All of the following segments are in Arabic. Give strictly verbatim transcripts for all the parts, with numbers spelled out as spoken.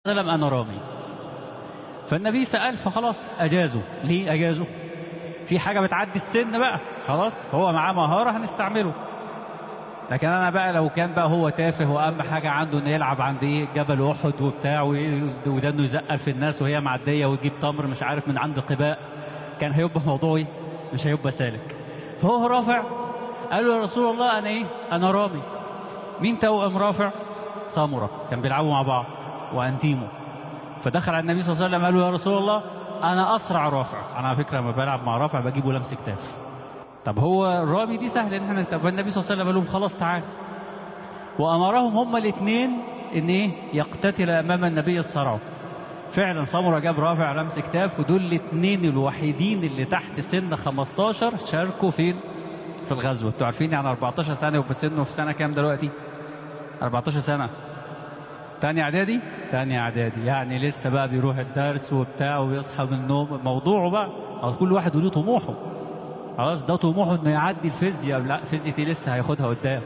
وسلم أنا رامي. فالنبي سأل فخلاص أجازوا. ليه أجازوا؟ في حاجة بتعدي السن بقى، خلاص هو معاه مهارة هنستعمله. لكن أنا بقى لو كان بقى هو تافه وأهم حاجة عنده إنه يلعب عند إيه جبل أحد وبتاع وده إنه يزقل في الناس وهي معدية ويجيب تمر مش عارف من عند قباء، كان هيبقى موضوعي مش هيبقى سالك. فهو رافع قال له يا رسول الله أنا إيه؟ أنا رامي. مين توأم رافع؟ سمرة، كان بيلعبوا مع بعض وأنتيمو. فدخل على النبي صلى الله عليه وسلم قال له يا رسول الله أنا أسرع رافع. أنا على فكرة لما بلعب مع رافع بجيبه لمس كتاف. طب هو الرامي دي سهل ان احنا. طب النبي صلى الله عليه وسلم قال لهم خلاص تعال، وأمرهم هما الاثنين ان ايه يقتتل امام النبي الصرع. فعلا سمرة جاب رافع لمس كتاف، ودول الاثنين الوحيدين اللي تحت سن خمستاشر شاركوا فين في الغزوة. انتوا عارفين يعني أربعتاشر سنة وفي سنه في سنة كام دلوقتي؟ أربعتاشر سنة، تاني اعدادي تاني اعدادي يعني لسه بقى بيروح الدرس وبتاع ويصحى من النوم. موضوعه بقى كل واحد وليه طموحه. خلاص ده طموحه انه يعدي الفيزياء. لا فيزياء دي لسه هياخدها قدام.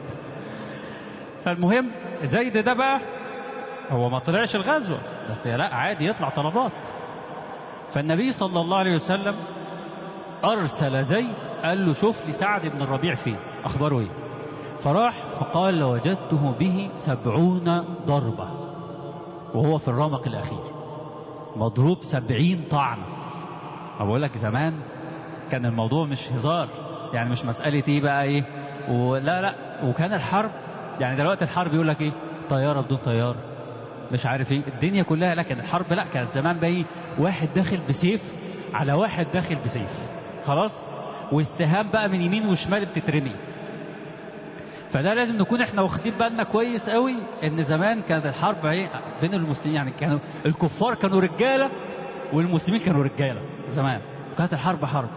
فالمهم زيد ده بقى هو ما طلعش الغزوة، بس لا عادي يطلع طلبات. فالنبي صلى الله عليه وسلم ارسل زيد قال له شوف لي سعد بن الربيع فين، اخباره ايه. فراح فقال وجدته به سبعون ضربة، وهو في الرمق الاخير مضروب سبعين طعنة. بقول لك زمان كان الموضوع مش هزار، يعني مش مسألة ايه بقى ايه ولا لا. وكان الحرب يعني دلوقتي الحرب يقول لك ايه طيارة بدون طيارة مش عارف ايه الدنيا كلها، لكن الحرب لا، كان زمان بقى ايه واحد داخل بسيف على واحد داخل بسيف، خلاص، والسهام بقى من يمين وشمال بتترمي. فده لازم نكون احنا واخدين بالنا كويس قوي ان زمان كانت الحرب ايه بين المسلمين، يعني كانوا الكفار كانوا رجالة والمسلمين كانوا رجالة زمان، كانت الحرب حرب.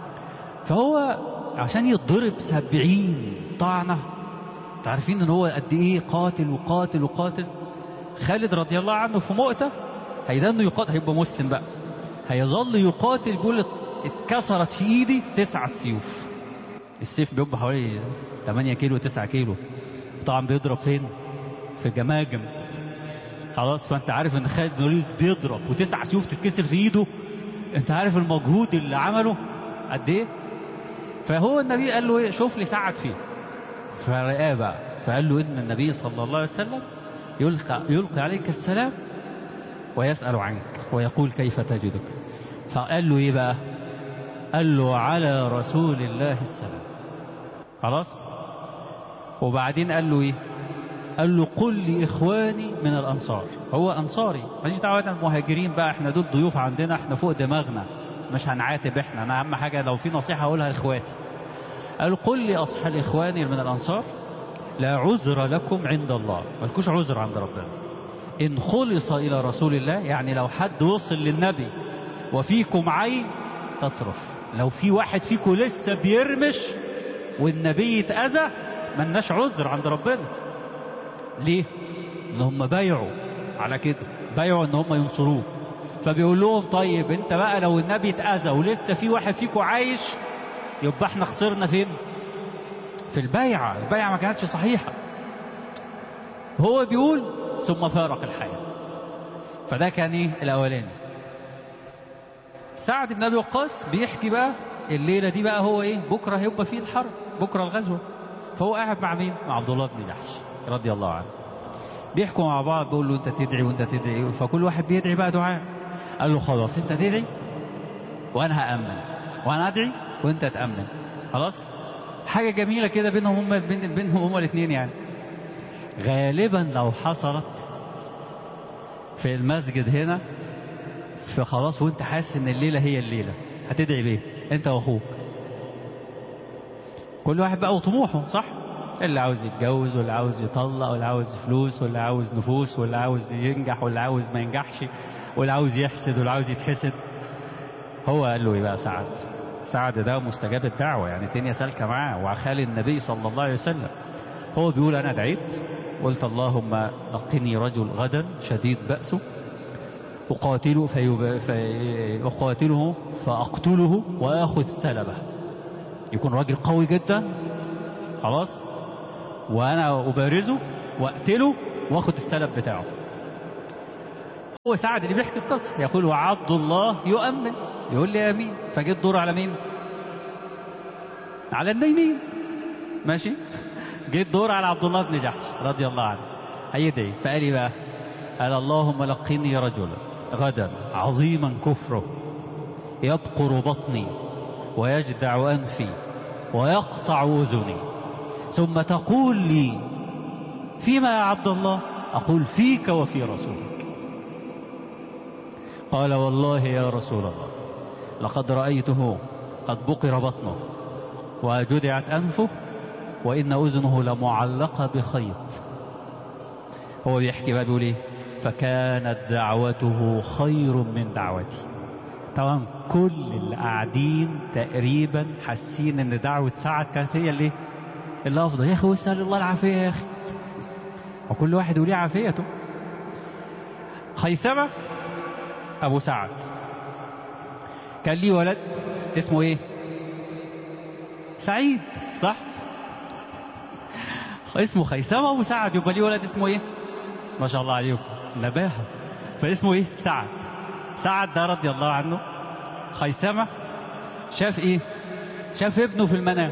فهو عشان يتضرب سبعين طعنة، تعرفين ان هو قد ايه قاتل وقاتل وقاتل. خالد رضي الله عنه في مؤتة هيدنه يقاتل، هيبقى مسلم بقى، هيظل يقاتل بيقول اتكسرت في ايدي تسعة سيوف. السيف بيبقى حوالي تمانية كيلو تسعة كيلو، طبعا بيضرب فين في جماجم. خلاص فانت عارف ان خالد بن الوليد بيضرب وتسع سيوف تتكسر في ايده، انت عارف المجهود اللي عمله قد ايه. فهو النبي قال له ايه شوف لي سعد فيه. فرآه بقى فقال له ان النبي صلى الله عليه وسلم يلقى, يلقي عليك السلام ويسأل عنك ويقول كيف تجدك. فقال له ايه بقى؟ قال له على رسول الله السلام. خلاص. وبعدين قال له ايه؟ قال له قل لإخواني من الأنصار. هو أنصاري ماليش دعوة المهاجرين بقى، احنا دول ضيوف عندنا، احنا فوق دماغنا مش هنعاتب احنا. انا اهم حاجة لو في نصيحة اقولها لاخواتي. قال قل لأصحاب إخواني من الأنصار لا عذر لكم عند الله، مالكوش عذر عند ربنا. إن خلص إلى رسول الله، يعني لو حد وصل للنبي وفيكم عين تطرف، لو في واحد فيكم لسه بيرمش والنبي اتأذى ملناش عذر عند ربنا. ليه؟ ان هم بايعوا على كده، بايعوا ان هم ينصروه. فبيقول لهم طيب انت بقى لو النبي اتأذى ولسه في واحد فيكم عايش يبقى احنا خسرنا فين؟ في البيعة. البيعة ما كانتش صحيحة. هو بيقول ثم فارق الحياة. فده كان ايه الاولاني. سعد بن ابي وقاص بيحكي بقى الليلة دي بقى هو ايه بكرة هيبقى فيه الحرب، بكرة الغزوة. فهو قاعد مع مين؟ مع عبد الله بن جحش رضي الله عنه. بيحكوا مع بعض، بيقول له انت تدعي وانت تدعي، فكل واحد بيدعي بقى دعاء. قال له خلاص انت تدعي وانا هأمن، وانا ادعي وانت تأمن. خلاص. حاجة جميلة كده بينهم هم بين بينهم هم الاثنين. يعني غالبا لو حصلت في المسجد هنا فخلاص وانت حاسس ان الليلة هي الليلة هتدعي بيه انت واخوك. كل واحد بقى وطموحه، صح؟ اللي عاوز يتجوز واللي عاوز يطلق واللي عاوز فلوس واللي عاوز نفوس واللي عاوز ينجح واللي عاوز ما ينجحش واللي عاوز يحسد واللي عاوز يتحسد. هو قال له ايه بقى سعد؟ سعد ده مستجاب الدعوة، يعني الدنيا سالكة معاه وخالي النبي صلى الله عليه وسلم. هو بيقول انا دعيت قلت اللهم لقني رجل غدا شديد بأسه أقاتله فيب... في... أقاتله فأقتله وآخذ سلبه. يكون راجل قوي جدا، خلاص، وأنا أبارزه وأقتله وأخذ السلب بتاعه. هو سعد اللي بيحكي القصة، يقول وعبد الله يؤمن، يقول لي امين. فجيت الدور على مين؟ على النايمين. ماشي. جيت الدور على عبد الله بن جحش رضي الله عنه، هيدعي. فقال لي بقى، قال اللهم لقني رجلا غدا عظيما كفره يبقر بطني ويجدع أنفي ويقطع أذني، ثم تقول لي فيما يا عبد الله؟ أقول فيك وفي رسولك. قال والله يا رسول الله لقد رأيته قد بقر بطنه وجدعت أنفه وإن أذنه لمعلقة بخيط. هو بيحكي بقى بيقول ايه؟ فكانت دعوته خير من دعوتي. طبعا كل اللي قاعدين تقريبا حاسين ان دعوة سعد كانت هي اللي اللي افضل. يا اخي واسأل الله العافية يا اخي، وكل واحد وليه عافيته. خيثمة ابو سعد كان ليه ولد اسمه ايه؟ سعيد، صح؟ اسمه خيثمة ابو سعد، يبقى ليه ولد اسمه ايه؟ ما شاء الله عليكم نباهة. فاسمه ايه؟ سعد. سعد ده رضي الله عنه، خيثمة شاف ايه؟ شاف ابنه في المنام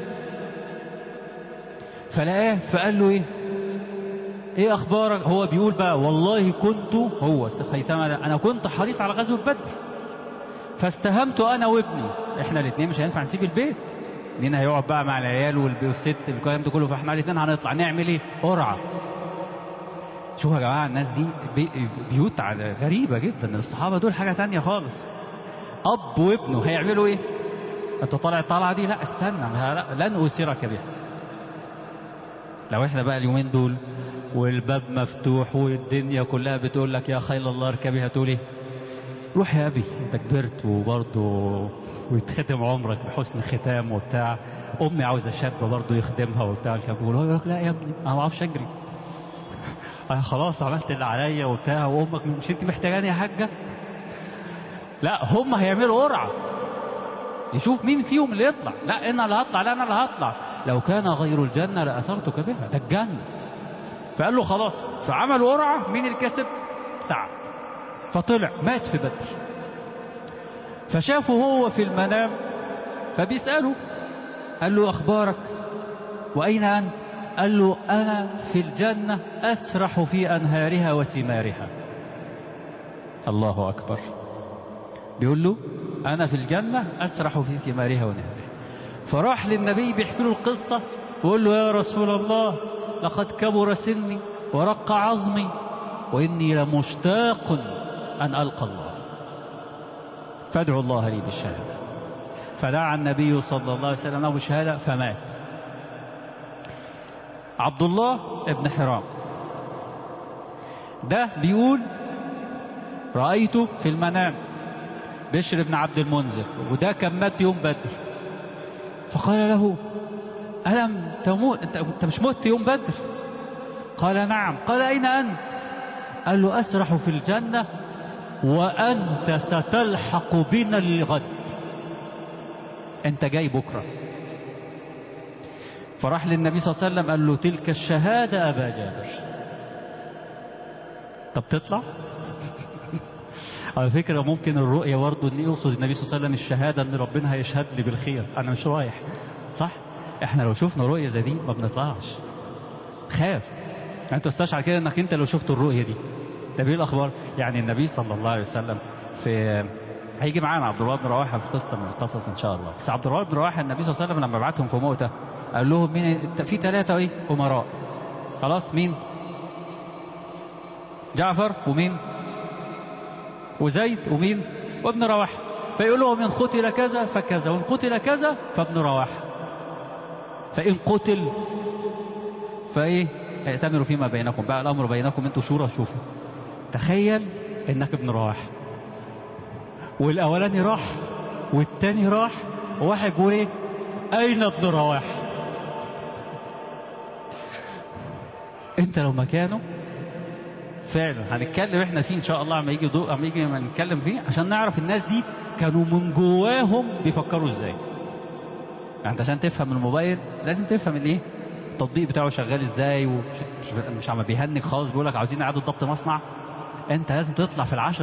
فلقاه، فقال له ايه؟ ايه اخبارك؟ هو بيقول بقى والله كنت، هو خيثمة ده، انا كنت حريص على غزوة بدر فاستهمت انا وابني. احنا الاثنين مش هينفع نسيب البيت، مين هيقعد بقى مع العيال والست الكلام ده كله؟ فاحنا الاثنين هنطلع نعمل ايه؟ قرعة. شوفوا يا جماعة الناس دي بي بيوت غريبة جدا. الصحابة دول حاجة تانية خالص. أب وابنه هيعملوا إيه؟ أنت طالع الطلعة دي؟ لا استنى، لا لن أسرك بها. لو إحنا بقى اليومين دول والباب مفتوح والدنيا كلها بتقول لك يا خيل الله اركبي، هتقول إيه؟ روح يا أبي أنت كبرت وبرضه ويتختم عمرك بحسن ختام وبتاع. أمي عاوزة شاب برضه يخدمها وبتاع. الشاب يقول لك لا يا ابني أنا ما أعرفش أجري، أنا خلاص عملت اللي عليا وبتاع، وأمك مش أنت محتاجاني يا حاجة؟ لا هم هيعملوا قرعة يشوف مين فيهم اللي يطلع. لا أنا اللي هطلع، لا أنا اللي هطلع، لو كان غير الجنة لأثرتك بها، ده الجنة. فقال له خلاص. فعملوا قرعة، مين اللي كسب؟ سعد. فطلع مات في بدر. فشافه هو في المنام فبيسأله، قال له أخبارك وأين أنت؟ قال له أنا في الجنة أسرح في أنهارها وثمارها. الله أكبر. بيقول له أنا في الجنة أسرح في ثمارها ونهارها. فراح للنبي بيحكي له القصة وقال له يا رسول الله لقد كبر سني ورق عظمي وإني لمشتاق أن ألقى الله فادعوا الله لي بالشهادة. فدعا النبي صلى الله عليه وسلم له بالشهادة فمات. عبد الله ابن حرام ده بيقول رأيته في المنام بشر بن عبد المنذر، وده كان مات يوم بدر. فقال له ألم تموت؟ أنت مش مت يوم بدر؟ قال نعم. قال أين أنت؟ قال له أسرح في الجنة وأنت ستلحق بنا الغد، أنت جاي بكرة. فراح للنبي صلى الله عليه وسلم قال له تلك الشهادة أبا جابر. طب تطلع؟ على فكرة ممكن الرؤية برضه ان يقصد النبي صلى الله عليه وسلم الشهادة ان ربنا هيشهد لي بالخير، انا مش رايح، صح؟ احنا لو شفنا رؤية زي دي ما بنطلعش، خاف. يعني انت استشعر كده انك انت لو شفت الرؤية دي، طب ايه الاخبار؟ يعني النبي صلى الله عليه وسلم في هيجي معانا عبد الله بن رواحه في قصه من القصص ان شاء الله. بس عبد الله بن رواحه النبي صلى الله عليه وسلم لما بعتهم في مؤتة قال لهم مين في ثلاثه ايه امراء، خلاص مين؟ جعفر ومين؟ وزيد ومين؟ وابن رواحه. فيقول لهم ان قتل كذا فكذا، وان قتل كذا فابن رواحه، فان قتل فايه ائتمروا فيما بينكم، بقى الامر بينكم انتوا شورى. شوفوا تخيل انك ابن رواحه والاولاني راح والتاني راح، وواحد بيقول ايه اين ابن رواحه؟ انت لو مكانه فعلا هنتكلم احنا فيه ان شاء الله اما يجي ضوء اما يجي ما نتكلم فيه عشان نعرف الناس دي كانوا من جواهم بيفكروا ازاي. يعني انت عشان تفهم الموبايل لازم تفهم الايه التطبيق بتاعه شغال ازاي، ومش مش عم بيهنك خالص بيقول لك عاوزين اعاده ضبط مصنع. انت لازم تطلع في العشر